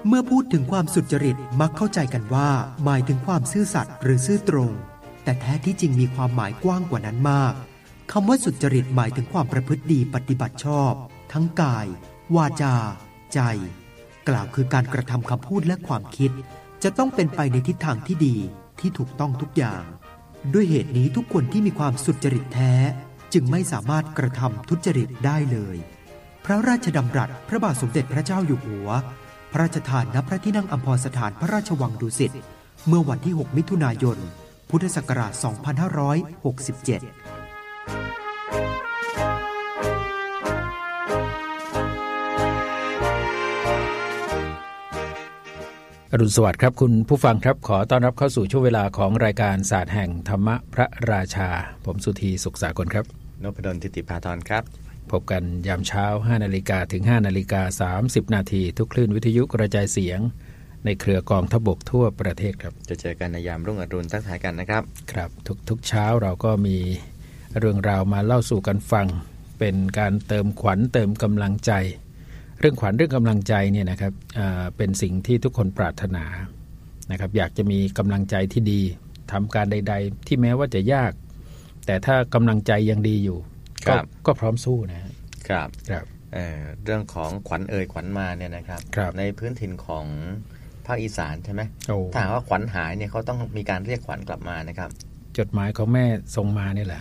เมื่อพูดถึงความสุจริตมักเข้าใจกันว่าหมายถึงความซื่อสัตย์หรือซื่อตรงแต่แท้ที่จริงมีความหมายกว้างกว่านั้นมากคำว่าสุจริตหมายถึงความประพฤติดีปฏิบัติชอบทั้งกายวาจาใจกล่าวคือการกระทำคำพูดและความคิดจะต้องเป็นไปในทิศทางที่ดีที่ถูกต้องทุกอย่างด้วยเหตุนี้ทุกคนที่มีความสุจริตแท้จึงไม่สามารถกระทำทุจริตได้เลยพระราชดำรัสพระบาทสมเด็จพระเจ้าอยู่หัวพระราชทานณพระที่นั่งอัมพรสถานพระราชวังดุสิตเมื่อวันที่6มิถุนายนพุทธศักราช2567 อรุณสวัสดิ์ครับคุณผู้ฟังครับขอต้อนรับเข้าสู่ช่วงเวลาของรายการศาสตร์แห่งธรรมะพระราชาผมสุธีสุขสากลครับนพดลทิติภาธรครับพบกันยามเช้า 5:00 นถึง 5:30 นทุกคลื่นวิทยุกระจายเสียงในเครือกองทัพบกทั่วประเทศครับจะเจอกันในยามรุ่งอรุณทักทายกันนะครับครับทุกเช้าเราก็มีเรื่องราวมาเล่าสู่กันฟังเป็นการเติมขวัญเติมกำลังใจเรื่องขวัญเรื่องกำลังใจเนี่ยนะครับเป็นสิ่งที่ทุกคนปรารถนานะครับอยากจะมีกำลังใจที่ดีทำการใดๆที่แม้ว่าจะยากแต่ถ้ากำลังใจยังดีอยู่ก็พร้อมสู้นะครับเรื่องของขวัญขวัญมาเนี่ยนะครับในพื้นถิ่นของภาคอีสานใช่ไหมถ้าว่าขวัญหายเนี่ยเขาต้องมีการเรียกขวัญกลับมานะครับจดหมายของแม่ส่งมาเนี่ยแหละ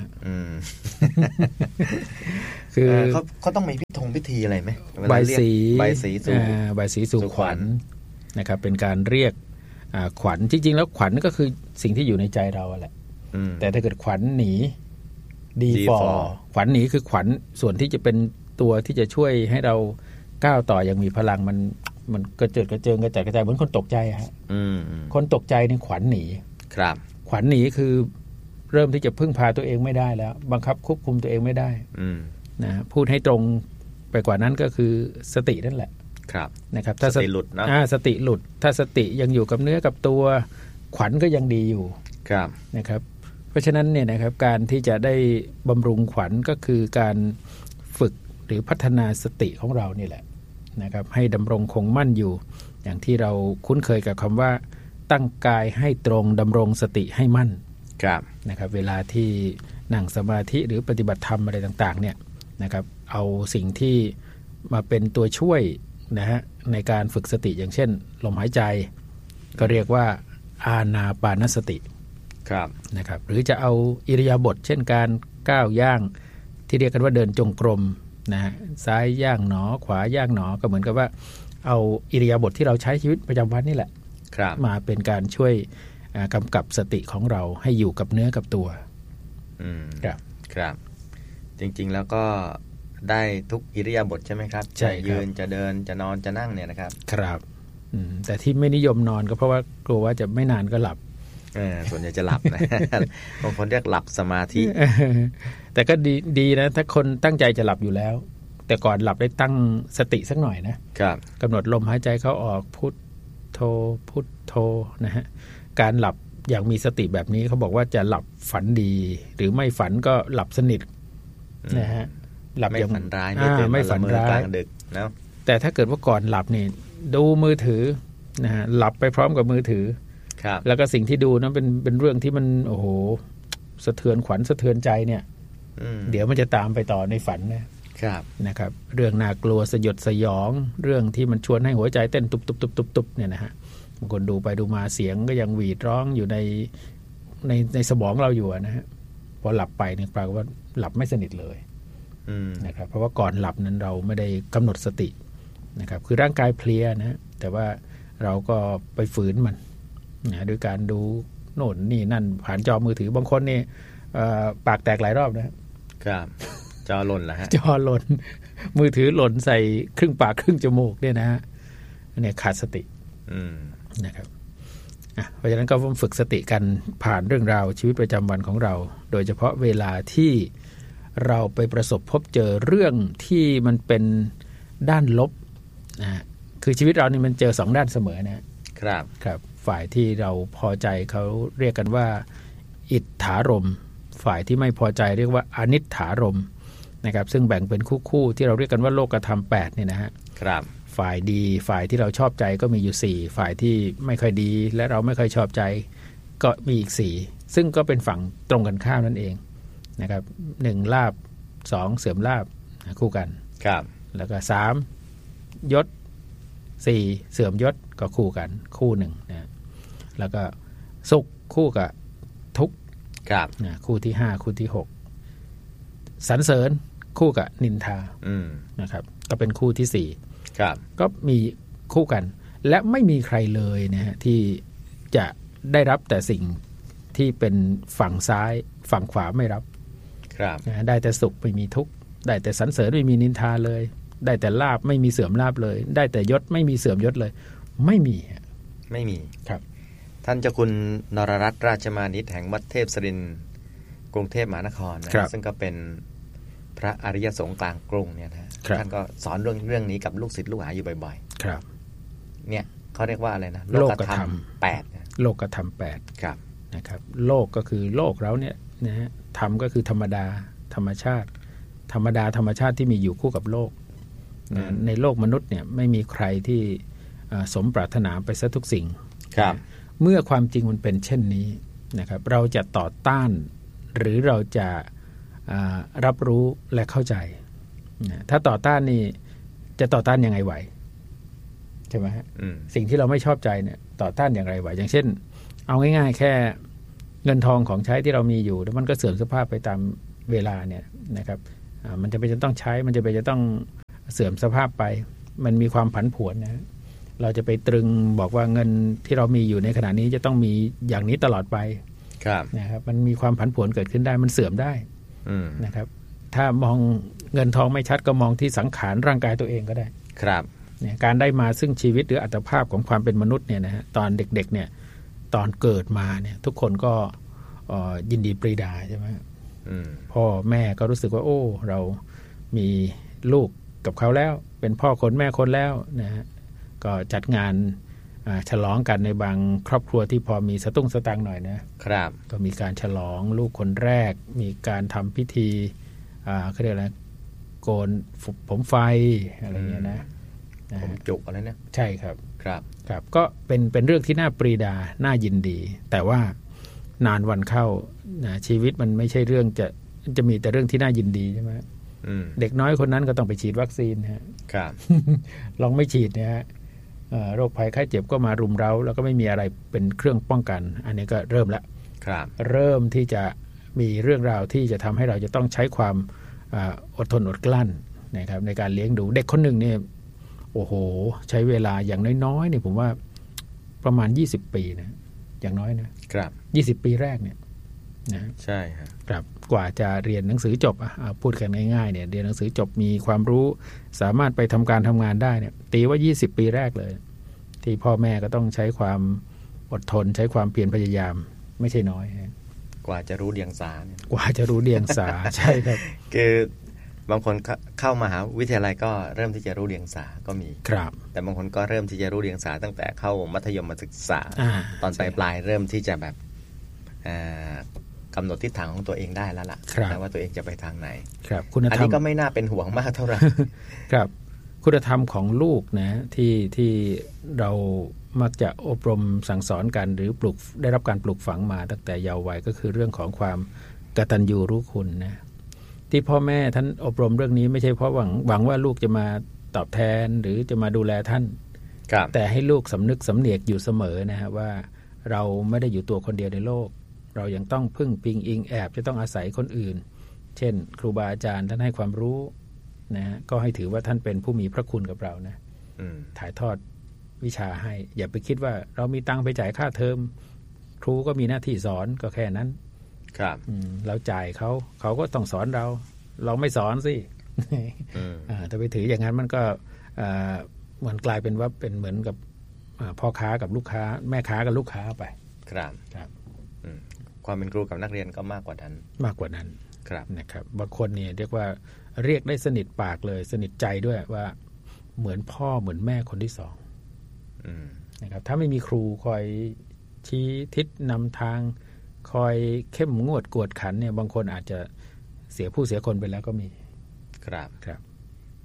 คือเขาต้องมีพิธีอะไรไหมใบสีสู่ขวัญนะครับเป็นการเรียกขวัญจริงๆแล้วขวัญก็คือสิ่งที่อยู่ในใจเราแหละแต่ถ้าเกิดขวัญหนีดีฟอร์ขวัญหนีคือขวัญส่วนที่จะเป็นตัวที่จะช่วยให้เราก้าวต่ออย่างมีพลังมันกระเจิดกระเจิงกระจายกระจายเหมือนคนตกใจฮะคนตกใจนี่ขวัญหนีครับขวัญหนีคือเริ่มที่จะพึ่งพาตัวเองไม่ได้แล้วบังคับควบคุมตัวเองไม่ได้นะพูดให้ตรงไปกว่านั้นก็คือสตินั่นแหละครับนะครับถ้าสติหลุดนะสติหลุดถ้าสติยังอยู่กับเนื้อกับตัวขวัญก็ยังดีอยู่ครับนะครับเพราะฉะนั้นเนี่ยนะครับการที่จะได้บำรุงขวัญก็คือการฝึกหรือพัฒนาสติของเรานี่แหละนะครับให้ดำรงคงมั่นอยู่อย่างที่เราคุ้นเคยกับคำว่าตั้งกายให้ตรงดำรงสติให้มั่นนะครับเวลาที่นั่งสมาธิหรือปฏิบัติธรรมอะไรต่างๆเนี่ยนะครับเอาสิ่งที่มาเป็นตัวช่วยนะฮะในการฝึกสติอย่างเช่นลมหายใจก็เรียกว่าอานาปานสตินะครับหรือจะเอาอิริยาบถเช่นการก้าวย่างที่เรียกกันว่าเดินจงกรมนะฮะซ้ายย่างหนอขวาย่างหนอก็เหมือนกับว่าเอาอิริยาบถที่เราใช้ชีวิตประจำวันนี่แหละมาเป็นการช่วยกำกับสติของเราให้อยู่กับเนื้อกับตัวครับจริงๆแล้วก็ได้ทุกอิริยาบถใช่ไหมครับจะยืนจะเดินจะนอนจะนั่งเนี่ยนะครับครับแต่ที่ไม่นิยมนอนก็เพราะว่ากลัวว่าจะไม่นานก็หลับส่วนใหญ่จะหลับนะ บางคนเรียกหลับสมาธิแต่ก็ดีนะถ้าคนตั้งใจจะหลับอยู่แล้วแต่ก่อนหลับได้ตั้งสติสักหน่อยนะครับกำหนดลมหายใจเข้าออกพุทโธพุทโธนะฮะการหลับอย่างมีสติแบบนี้เขาบอกว่าจะหลับฝันดีหรือไม่ฝันก็หลับสนิทนะฮะหลับอย่างไม่ฝันร้ายไม่ฝันร้ายกลางดึกนะแต่ถ้าเกิดว่าก่อนหลับนี่ดูมือถือนะฮะหลับไปพร้อมกับมือถือแล้วก็สิ่งที่ดูนั้นเป็นเรื่องที่มันโอ้โหสะเทือนขวัญสะเทือนใจเนี่ยเดี๋ยวมันจะตามไปต่อในฝันนะครับเรื่องน่ากลัวสยดสยองเรื่องที่มันชวนให้หัวใจเต้นตุบๆๆๆเนี่ยนะฮะบางคนดูไปดูมาเสียงก็ยังหวีดร้องอยู่ในสมองเราอยู่นะฮะพอหลับไปเนี่ยปรากฏว่าหลับไม่สนิทเลยนะครับเพราะว่าก่อนหลับนั้นเราไม่ได้กำหนดสตินะครับคือร่างกายเพลียนะแต่ว่าเราก็ไปฝืนมันนะด้วยการดูโน่นนี่นั่นผ่านจอมือถือบางคนนี่ปากแตกหลายรอบนะครับจอหล่นแล้วฮะจอหล่นมือถือหล่นใส่ครึ่งปากครึ่งจมูกเนี่ยนะฮะเนี่ยขาดสตินะครับเพราะฉะนั้นก็ฝึกสติกันผ่านเรื่องราวชีวิตประจำวันของเราโดยเฉพาะเวลาที่เราไปประสบพบเจอเรื่องที่มันเป็นด้านลบนะคือชีวิตเรานี่มันเจอสองด้านเสมอนะครับฝ่ายที่เราพอใจเขาเรียกกันว่าอิทธารมฝ่ายที่ไม่พอใจเรียกว่าอนิทธารมนะครับซึ่งแบ่งเป็นคู่ที่เราเรียกกันว่าโลกธรรม8เนี่ยนะฮะฝ่ายดีฝ่ายที่เราชอบใจก็มีอยู่4ฝ่ายที่ไม่ค่อยดีและเราไม่ค่อยชอบใจก็มีอีก4ซึ่งก็เป็นฝั่งตรงกันข้ามนั่นเองนะครับ1ลาภ2เสื่อมลาภคู่กันครับแล้วก็3ยศ4เสื่อมยศก็คู่กันคู่หนึ่งนะแล้วก็สุขคู่กับทุกข์นะคู่ที่5คู่ที่6สรรเสริญคู่กับนินทานะครับก็เป็นคู่ที่4 ครับก็มีคู่กันและไม่มีใครเลยนะฮะที่จะได้รับแต่สิ่งที่เป็นฝั่งซ้ายฝั่งขวาไม่รับครับนะได้แต่สุขไม่มีทุกข์ได้แต่สรรเสริญไม่มีนินทาเลยได้แต่ลาภไม่มีเสื่อมลาภเลยได้แต่ยศไม่มีเสื่อมยศเลยไม่มีครับท่านเจ้าคุณนรรัตน์ราชมานิชแห่งวัดเทพศรินทร์กรุงเทพมหานครนะซึ่งก็เป็นพระอริยสงฆ์กลางกรุงเนี่ยนะท่านก็สอนเรื่องนี้กับลูกศิษย์ลูกหาอยู่บ่อยๆครับเนี่ยเขาเรียกว่าอะไรนะโลกธรรม8โลกธรรม8 ครับนะครับโลกก็คือโลกเราเนี่ยนะฮะธรรมก็คือธรรมดาธรรมชาติธรรมชาติที่มีอยู่คู่กับโลกนะในโลกมนุษย์เนี่ยไม่มีใครที่สมปรารถนาไปซะทุกสิ่งครับเมื่อความจริงมันเป็นเช่นนี้นะครับเราจะต่อต้านหรือเราจะรับรู้และเข้าใจนะถ้าต่อต้านนี่จะต่อต้านยังไงไหวใช่ไหมฮะสิ่งที่เราไม่ชอบใจเนี่ยต่อต้านอย่างไรไหวอย่างเช่นเอาง่ายๆแค่เงินทองของใช้ที่เรามีอยู่แล้วมันก็เสื่อมสภาพไปตามเวลาเนี่ยนะครับมันจะเป็นจะต้องใช้มันจะเป็นจะต้องเสื่อมสภาพไปมันมีความผันผวนนะเราจะไปตรึงบอกว่าเงินที่เรามีอยู่ในขณะนี้จะต้องมีอย่างนี้ตลอดไปนะครับมันมีความผันผวนเกิดขึ้นได้มันเสื่อมได้นะครับถ้ามองเงินทองไม่ชัดก็มองที่สังขารร่างกายตัวเองก็ได้ครับเนี่ยการได้มาซึ่งชีวิตหรืออัตภาพของความเป็นมนุษย์เนี่ยนะฮะตอนเด็กๆเนี่ยตอนเกิดมาเนี่ยทุกคนก็ยินดีปรีดาใช่ไหมพ่อแม่ก็รู้สึกว่าโอ้เรามีลูกกับเขาแล้วเป็นพ่อคนแม่คนแล้วนะฮะก็จัดงานฉลองกันในบางครอบครัวที่พอมีสตุ้งสตางค์หน่อยนะครับก็มีการฉลองลูกคนแรกมีการทำพิธีเขาเรียกอะไรโกนผมไฟอะไรเงี้ยนะผมจุกอะไรเนี่ยใช่ครับครับก็เป็นเรื่องที่น่าปรีดาน่ายินดีแต่ว่านานวันเข้าชีวิตมันไม่ใช่เรื่องจะมีแต่เรื่องที่น่ายินดีใช่ไหมเด็กน้อยคนนั้นก็ต้องไปฉีดวัคซีนครับลองไม่ฉีดเนี่ยโรคภัยไข้เจ็บก็มารุมเร้าแล้วก็ไม่มีอะไรเป็นเครื่องป้องกันอันนี้ก็เริ่มแล้วเริ่มที่จะมีเรื่องราวที่จะทำให้เราจะต้องใช้ความอดทนอดกลั้นนะครับในการเลี้ยงดูเด็กคนหนึ่งเนี่ยโอ้โหใช้เวลาอย่างน้อยๆเนี่ยผมว่าประมาณ20ปีนะอย่างน้อยนะครับ20ปีแรกเนี่ยนะใช่ครับกว่าจะเรียนหนังสือจบพูดกันง่ายๆเนี่ยเรียนหนังสือจบมีความรู้สามารถไปทำงานได้เนี่ยตีว่า20ปีแรกเลยที่พ่อแม่ก็ต้องใช้ความอดทนใช้ความเพียรพยายามไม่ใช่น้อยกว่าจะรู้เดียงสาเนี่ยกว่าจะรู้เดียงสา ใช่ครับคือบางคนเข้ามหาวิทยาลัยก็เริ่มที่จะรู้เดียงสาก็มีครับแต่บางคนก็เริ่มที่จะรู้เดียงสาตั้งแต่เข้ามัธยมศึกษาตอนปลายเริ่มที่จะแบบกำหนดทิศทางของตัวเองได้แล้วล่ะแต่ว่าตัวเองจะไปทางไหนครับคุณธรรมอันนี้ก็ไม่น่าเป็นห่วงมากเท่าไหร่ครับคุณธรรมของลูกนะที่เรามักจะอบรมสั่งสอนกันหรือได้รับการปลูกฝังมาตั้งแต่เยาว์วัยก็คือเรื่องของความกตัญญูรู้คุณนะที่พ่อแม่ท่านอบรมเรื่องนี้ไม่ใช่เพราะหวังว่าลูกจะมาตอบแทนหรือจะมาดูแลท่านแต่ให้ลูกสำนึกสำเนียกอยู่เสมอนะฮะว่าเราไม่ได้อยู่ตัวคนเดียวในโลกเรายังต้องพึ่งพิงอิงแอบจะต้องอาศัยคนอื่นเช่นครูบาอาจารย์ท่านให้ความรู้นะก็ให้ถือว่าท่านเป็นผู้มีพระคุณกับเรานะถ่ายทอดวิชาให้อย่าไปคิดว่าเรามีตังค์ไปจ่ายค่าเทอมครูก็มีหน้าที่สอนก็แค่นั้นครับเราจ่ายเขาก็ต้องสอนเราไม่สอนสิถ้าไปถืออย่างนั้นมันก็เหมือนกลายเป็นว่าเป็นเหมือนกับพ่อค้ากับลูกค้าแม่ค้ากับลูกค้าไปครับความเป็นครูกับนักเรียนก็มากกว่านั้นครับนะครับบางคนเนี่ยเรียกว่าเรียกได้สนิทปากเลยสนิทใจด้วยว่าเหมือนพ่อเหมือนแม่คนที่สองนะครับถ้าไม่มีครูคอยชี้ทิศนำทางคอยเข้มงวดกวดขันเนี่ยบางคนอาจจะเสียผู้เสียคนไปแล้วก็มีครับ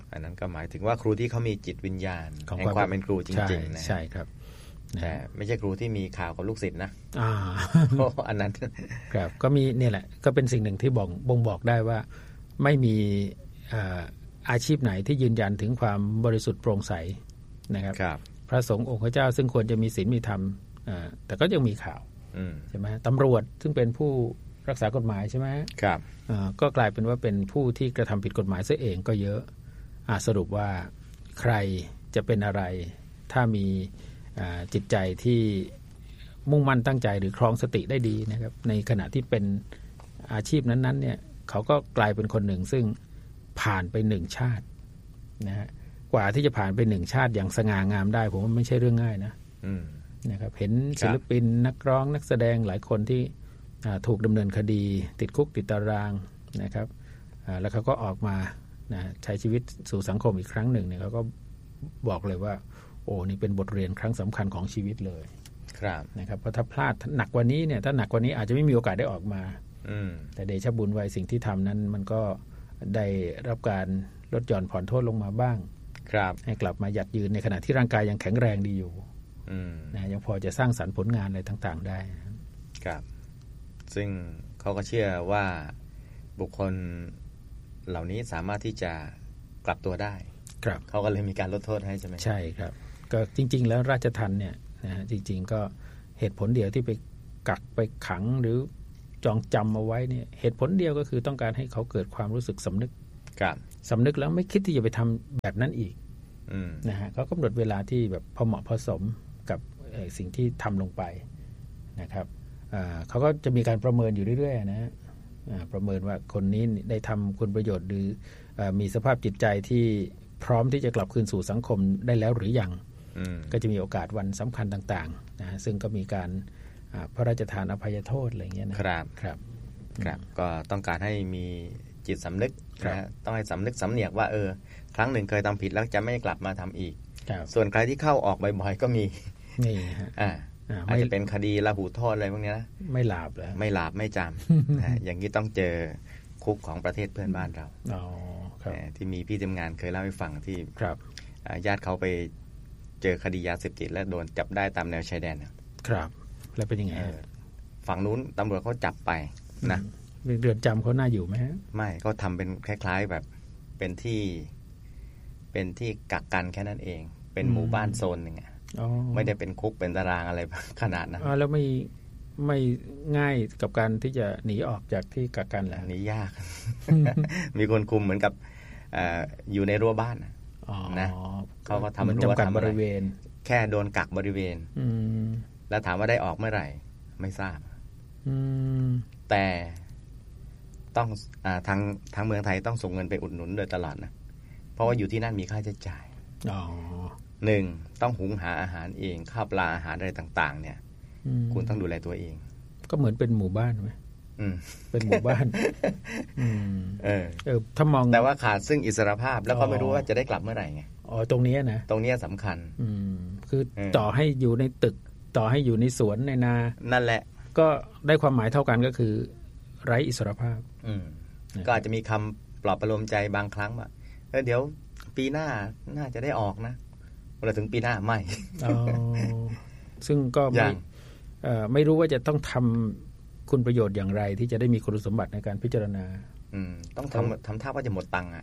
อันนั้นก็หมายถึงว่าครูที่เขามีจิตวิญญาณแห่งความเป็นครูจริงๆนะใช่ครับแต่ไม่ใช่ครูที่มีข่าวกับลูกศิษย์นะอันนั้นครับก็มีเนี่ยแหละก็เป็นสิ่งหนึ่งที่บ่งบอกได้ว่าไม่มีอาชีพไหนที่ยืนยันถึงความบริสุทธิ์โปร่งใสนะครับพระสงฆ์องค์พระเจ้าซึ่งควรจะมีศีลมีธรรมแต่ก็ยังมีข่าวใช่ไหมตำรวจซึ่งเป็นผู้รักษากฎหมายใช่ไหมครับก็กลายเป็นว่าเป็นผู้ที่กระทำผิดกฎหมายซะเองก็เยอะสรุปว่าใครจะเป็นอะไรถ้ามีจิตใจที่มุ่งมั่นตั้งใจหรือครองสติได้ดีนะครับในขณะที่เป็นอาชีพนั้นๆเนี่ยเขาก็กลายเป็นคนหนึ่งซึ่งผ่านไป1ชาตินะฮะกว่าที่จะผ่านไป1ชาติอย่างสง่างามได้ผมว่าไม่ใช่เรื่องง่ายนะครับเห็นศิลปินนักร้องนักแสดงหลายคนที่ถูกดำเนินคดีติดคุกติดตารางนะครับแล้วเขาก็ออกมาใช้ชีวิตสู่สังคมอีกครั้งหนึ่งเนี่ยเขาก็บอกเลยว่าโอ้นี่เป็นบทเรียนครั้งสำคัญของชีวิตเลยนะครับเพราะถ้าพลาดหนักกว่านี้เนี่ยถ้าหนักกว่านี้อาจจะไม่มีโอกาสได้ออกมาแต่เดชบุญไว้สิ่งที่ทำนั้นมันก็ได้รับการลดหย่อนผ่อนโทษลงมาบ้างให้กลับมาหยัดยืนในขณะที่ร่างกายยังแข็งแรงดีอยู่นะยังพอจะสร้างสรรค์ผลงานอะไรต่างๆได้ครับซึ่งเขาก็เชื่อว่าบุคคลเหล่านี้สามารถที่จะกลับตัวได้เขาก็เลยมีการลดโทษให้ใช่ไหมใช่ครับก็จริงๆแล้วราชทัณฑ์เนี่ยนะจริงๆก็เหตุผลเดียวที่ไปกักไปขังหรือจองจำเอาไว้เนี่ยเหตุผลเดียวก็คือต้องการให้เขาเกิดความรู้สึกสำนึกสำนึกแล้วไม่คิดที่จะไปทำแบบนั้นอีกนะฮะเขากำหนดเวลาที่แบบพอเหมาะพอสมกับสิ่งที่ทำลงไปนะครับเขาก็จะมีการประเมินอยู่เรื่อยๆนะประเมินว่าคนนี้ได้ทำคุณประโยชน์หรือมีสภาพจิตใจที่พร้อมที่จะกลับคืนสู่สังคมได้แล้วหรือยังก็จะมีโอกาสวันสำคัญต่างๆนะซึ่งก็มีการพระราชทานอภัยโทษอะไรอย่างเงี้ยนะครับก็ต้องการให้มีจิตสำนึกนะต้องให้สำนึกสำเนียกว่าครั้งหนึ่งเคยทำผิดแล้วจะไม่กลับมาทำอีกส่วนใครที่เข้าออกบ่อยๆก็มีนี่ฮะอาจจะเป็นคดีละหูโทษอะไรพวกนี้นะไม่หลาบเลยไม่หลาบไม่จำอย่างนี้ต้องเจอคุกของประเทศเพื่อนบ้านเราที่มีพี่ทำงานเคยเล่าให้ฟังที่ญาติเขาไปเจอคดียาเสพติดและโดนจับได้ตามแนวชายแดนครับแล้วเป็นยังไงฝั่งนู้นตำรวจเขาจับไปนะเรือนจำเขาน่าอยู่ไหมไม่ก็ทำเป็นคล้ายๆแบบเป็นที่กักกันแค่นั้นเองเป็นหมู่บ้านโซนหนึ่งไม่ได้เป็นคุกเป็นตารางอะไรขนาดนั้นแล้วไม่ง่ายกับการที่จะหนีออกจากที่กักกันแล้วหนียาก มีคนคุมเหมือนกับอยู่ในรั้วบ้านนะเขาก็ทำรั้วทำบริเวณแค่โดนกักบริเวณแล้วถามว่าได้ออกเมื่อไหร่ไม่ทราบแต่ต้องทางเมืองไทยต้องส่งเงินไปอุดหนุนโดยตลอดนะเพราะว่าอยู่ที่นั่นมีค่าใช้จ่ายหนึ่งต้องหุงหาอาหารเองข้าวปลาอาหารอะไรต่างๆเนี่ยคุณต้องดูแลตัวเองก็เหมือนเป็นหมู่บ้านไหมเป็นหมู่บ้านถ้ามองแต่ว่าขาดซึ่งอิสรภาพแล้วก็ไม่รู้ว่าจะได้กลับเมื่อไหร่ไงตรงนี้นะตรงนี้สำคัญคือต่อให้อยู่ในตึกต่อให้อยู่ในสวนในนานั่นแหละก็ได้ความหมายเท่ากันก็คือไร้อิสรภาพก็อาจจะมีคำปลอบประโลมใจบางครั้งว่าเดี๋ยวปีหน้าน่าจะได้ออกนะเวลาถึงปีหน้าไม่ซึ่งก็ไม่รู้ว่าจะต้องทำคุณประโยชน์อย่างไรที่จะได้มีคุณสมบัติในการพิจารณาต้องทำท่าว่าจะหมดตังค์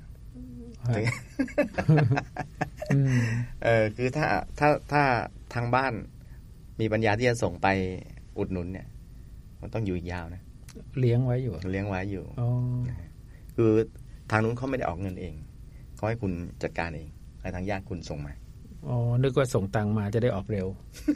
คือถ้าทางบ้านมีปัญญาที่จะส่งไปอุดหนุนเนี่ยมันต้องอยู่อีกยาวนะเลี้ยงไว้อยู่คือทางนู้นเขาไม่ได้ออกเงินเองเขาให้คุณจัดการเองให้ทางญาติคุณส่งมานึกว่าส่งตังมาจะได้ออกเร็ว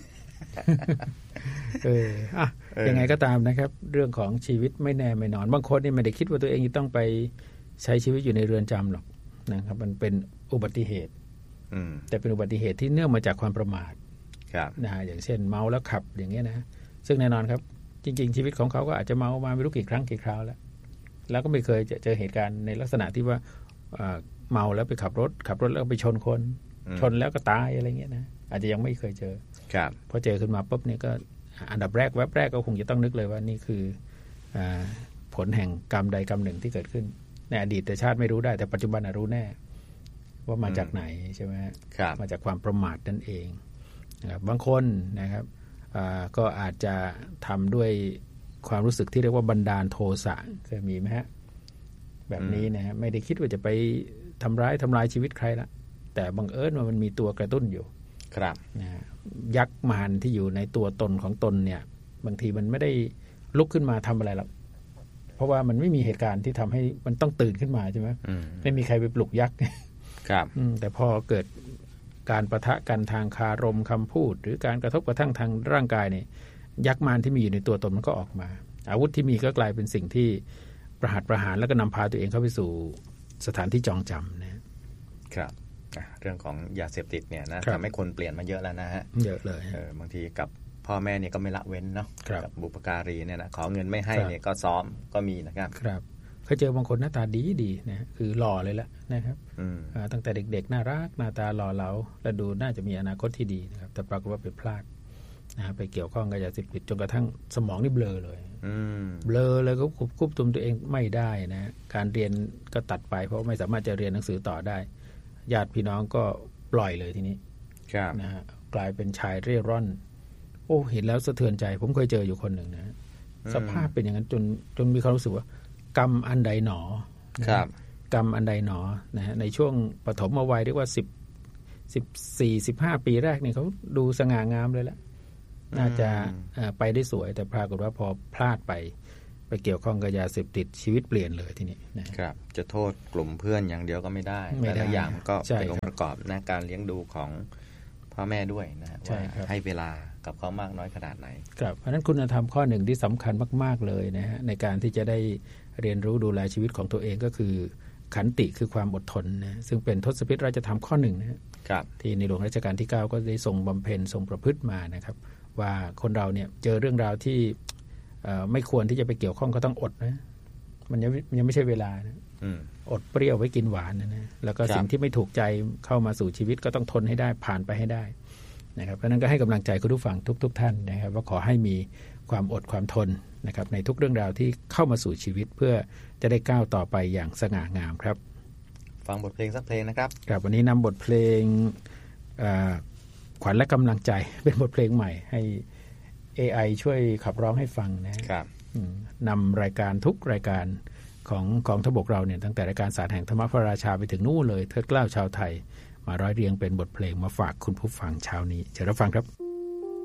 ยังไงก็ตามนะครับเรื่องของชีวิตไม่แน่ไม่นอนบางคนนี่ไม่ได้คิดว่าตัวเองจะต้องไปใช้ชีวิตอยู่ในเรือนจำหรอกนะครับมันเป็นอุบัติเหตุแต่เป็นอุบัติเหตุที่เนื่องมาจากความประมาทนะอย่างเช่นเมาแล้วขับอย่างเงี้ยนะซึ่งแน่นอนครับจริงๆชีวิตของเขาก็อาจจะเมามาไม่รู้กี่ครั้งกี่คราวแล้วก็ไม่เคยเจอเหตุการณ์ในลักษณะที่ว่าเมาแล้วไปขับรถแล้วไปชนคนชนแล้วก็ตายอะไรเงี้ยนะอาจจะยังไม่เคยเจอพอเจอขึ้นมาปุ๊บเนี่ยก็อันดับแรกแวบแรกก็คงจะต้องนึกเลยว่านี่คือผลแห่งกรรมใดกรรมหนึ่งที่เกิดขึ้นในอดีตชาติไม่รู้ได้แต่ปัจจุบันรู้แน่ว่ามาจากไหนใช่ไหมครับมาจากความประมาทนั่นเองนะครับบางคนนะครับก็อาจจะทำด้วยความรู้สึกที่เรียกว่าบันดาลโทสะเคยมีไหมฮะแบบนี้นะฮะไม่ได้คิดว่าจะไปทำลายชีวิตใครละแต่บังเอิญว่ามันมีตัวกระตุ้นอยู่ครับนะยักษ์มารที่อยู่ในตัวตนของตนเนี่ยบางทีมันไม่ได้ลุกขึ้นมาทำอะไรหรอกเพราะว่ามันไม่มีเหตุการณ์ที่ทำให้มันต้องตื่นขึ้นมาใช่ไหมไม่มีใครไปปลุกยักษ์ครับแต่พอเกิดการปะทะกันทางคารมคำพูดหรือการกระทบกระทั่งทางร่างกายเนี่ยยักษ์มารที่มีอยู่ในตัวตนมันก็ออกมาอาวุธที่มีก็กลายเป็นสิ่งที่ประหารแล้วก็นำพาตัวเองเข้าไปสู่สถานที่จองจำนะครับเรื่องของยาเสพติดเนี่ยนะทำให้คนเปลี่ยนมาเยอะแล้วนะฮะเยอะเลยบางทีกับพ่อแม่เนี่ยก็ไม่ละเว้นเนาะกับบุปการีเนี่ยนะขอเงินไม่ให้เนี่ยก็ซ้อมก็มีนะครับครับเคยเจอบางคนหน้าตาดีนะคือหล่อเลยละนะครับตั้งแต่เด็กๆน่ารักหน้าตาหล่อเหลาและดูน่าจะมีอนาคตที่ดีนะครับแต่ปรากฏว่าไปพลาดนะไปเกี่ยวข้องกับยาเสพติดจนกระทั่งสมองนี่เบลอเลยเบลอเลยก็ควบคุมตัวเองไม่ได้นะการเรียนก็ตัดไปเพราะไม่สามารถจะเรียนหนังสือต่อได้ญาติพี่น้องก็ปล่อยเลยทีนี้นะฮะกลายเป็นชายเร่ร่อนโอ้เห็นแล้วสะเทือนใจผมเคยเจออยู่คนหนึ่งนะสภาพเป็นอย่างนั้นจนมีความรู้สึกว่ากรรมอันใดหนครับกรรมอันใดหนอนะฮะในช่วงปฐมวัยเรียกว่า14-15 ปีแรกเนี่ยเขาดูสง่างามเลยละน่าจะไปได้สวยแต่ปรากฏว่าพอพลาดไปเกี่ยวข้องกับยาเสพติดชีวิตเปลี่ยนเลยทีนี้นะครับจะโทษกลุ่มเพื่อนอย่างเดียวก็ไม่ได้แต่ละอย่างก็เป็นองค์ประกอบนะการเลี้ยงดูของพ่อแม่ด้วยนะว่าให้เวลากับเขามากน้อยขนาดไหนครับเพราะฉะนั้นคุณธรรมข้อหนึ่งที่สำคัญมากๆเลยนะฮะในการที่จะได้เรียนรู้ดูแลชีวิตของตัวเองก็คือขันติคือความอดทนนะซึ่งเป็นทศพิธราชธรรมข้อหนึ่งนะครับที่ในหลวงรัชกาลที่ 9ก็ได้ทรงบำเพ็ญทรงประพฤติมานะครับว่าคนเราเนี่ยเจอเรื่องราวที่ไม่ควรที่จะไปเกี่ยวข้องก็ต้องอดนะมันยังไม่ใช่เวลานะอดเปรี้ยวไว้กินหวานนะแล้วก็สิ่งที่ไม่ถูกใจเข้ามาสู่ชีวิตก็ต้องทนให้ได้ผ่านไปให้ได้นะครับเพราะนั้นก็ให้กำลังใจคุณผู้ฟังทุกท่านนะครับว่าขอให้มีความอดความทนนะครับในทุกเรื่องราวที่เข้ามาสู่ชีวิตเพื่อจะได้ก้าวต่อไปอย่างสง่างามครับฟังบทเพลงสักเพลงนะครับครับวันนี้นำบทเพลงขวัญและกำลังใจเป็นบทเพลงใหม่ให้ AI ช่วยขับร้องให้ฟังนะครับนำรายการทุกรายการของกองทัพบกเราเนี่ยตั้งแต่รายการศาสตร์แห่งธรรมพระราชาไปถึงนู่นเลยเทิดเกล้าชาวไทยมาร้อยเรียงเป็นบทเพลงมาฝากคุณผู้ฟังเช้านี้เชิญรับฟังครับ